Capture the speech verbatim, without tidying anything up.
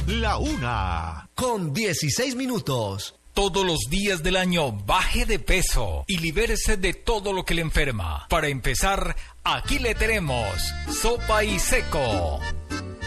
la una. Con dieciséis minutos. Todos los días del año baje de peso y libérese de todo lo que le enferma. Para empezar, aquí le tenemos Sopa y Seco.